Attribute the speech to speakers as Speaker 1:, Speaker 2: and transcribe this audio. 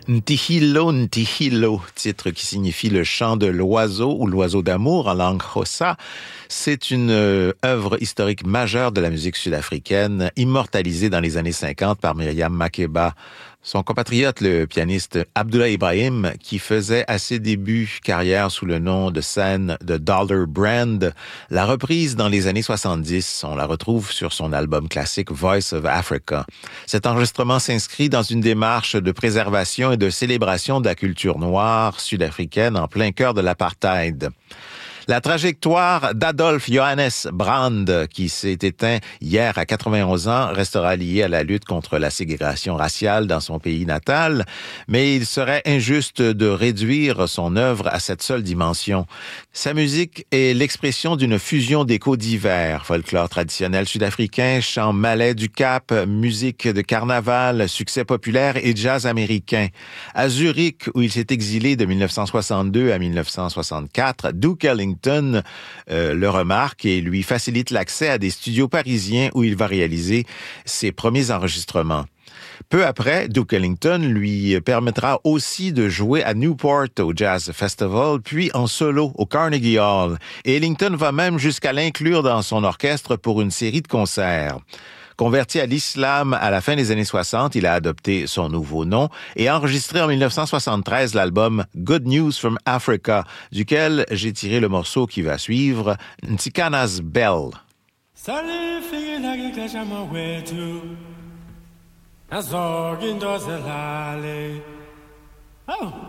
Speaker 1: Ntihilo, Ntihilo, titre qui signifie le chant de l'oiseau ou l'oiseau d'amour en langue Xhosa. C'est une œuvre historique majeure de la musique sud-africaine, immortalisée dans les années 50 par Miriam Makeba. Son compatriote, le pianiste Abdullah Ibrahim, qui faisait à ses débuts carrière sous le nom de scène de Dollar Brand, l'a reprise dans les années 70. On la retrouve sur son album classique Voice of Africa. Cet enregistrement s'inscrit dans une démarche de préservation et de célébration de la culture noire sud-africaine en plein cœur de l'apartheid. La trajectoire d'Adolf Johannes Brand, qui s'est éteint hier à 91 ans, restera liée à la lutte contre la ségrégation raciale dans son pays natal, mais il serait injuste de réduire son œuvre à cette seule dimension. Sa musique est l'expression d'une fusion d'échos divers, folklore traditionnel sud-africain, chant malais du Cap, musique de carnaval, succès populaire et jazz américain. À Zurich, où il s'est exilé de 1962 à 1964, Duke Ellington le remarque et lui facilite l'accès à des studios parisiens où il va réaliser ses premiers enregistrements. Peu après, Duke Ellington lui permettra aussi de jouer à Newport au Jazz Festival, puis en solo au Carnegie Hall. Et Ellington va même jusqu'à l'inclure dans son orchestre pour une série de concerts. Converti à l'islam à la fin des années 60, il a adopté son nouveau nom et enregistré en 1973 l'album Good News from Africa, duquel j'ai tiré le morceau qui va suivre, Ntikana's Bell.
Speaker 2: Oh!